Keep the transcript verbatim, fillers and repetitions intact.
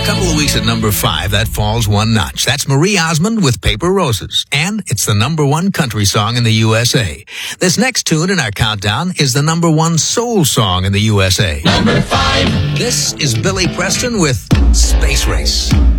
couple of weeks at number five, that falls one notch. That's Marie Osmond with Paper Roses. And it's the number one country song in the U S A. This next tune in our countdown is the number one soul song in the U S A. Number five. This is Billy Preston with Space Race.